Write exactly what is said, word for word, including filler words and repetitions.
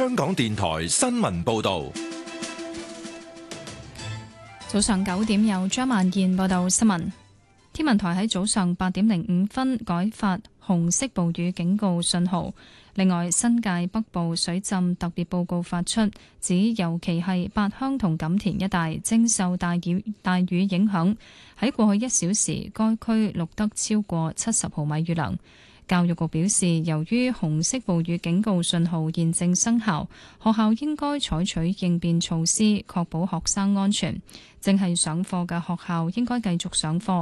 香港電台新聞報道。 早上九點有張萬燕報道新聞。天文台喺早上八點零五分改發紅色暴雨警告信號。另外，新界北部水浸特別報告發出，指尤其係八鄉同錦田一帶正受大雨大雨影響。喺過去一小時，該區錄得超過七十毫米雨量。教育局表示，由於紅色暴雨警告信號現正生效，學校應該採取應變措施，確保學生安全。正係上課嘅學校應該繼續上課。